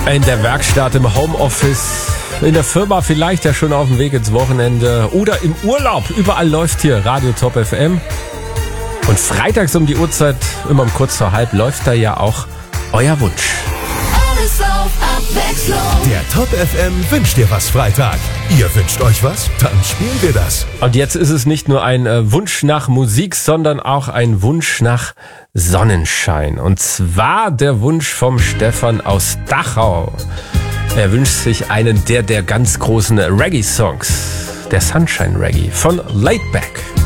In der Werkstatt, im Homeoffice, in der Firma vielleicht ja schon auf dem Weg ins Wochenende oder im Urlaub. Überall läuft hier Radio Top FM. Und freitags um die Uhrzeit, immer um kurz vor halb, läuft da ja auch euer Wunsch. Alles auf Abwechslung. Der Top FM wünscht dir was Freitag. Ihr wünscht euch was? Dann spielen wir das. Und jetzt ist es nicht nur ein Wunsch nach Musik, sondern auch ein Wunsch nach Sonnenschein. Und zwar der Wunsch vom Stefan aus Dachau. Er wünscht sich einen der ganz großen Reggae-Songs, der Sunshine Reggae von Laidback.